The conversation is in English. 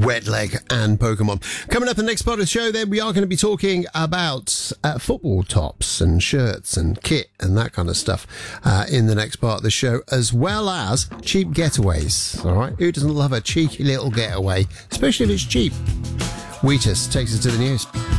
Wet Leg and Pokemon. Coming up in the next part of the show, then, we are going to be talking about football tops and shirts and kit and that kind of stuff in the next part of the show, as well as cheap getaways. All right, who doesn't love a cheeky little getaway, especially if it's cheap? Wheatus takes us to the news.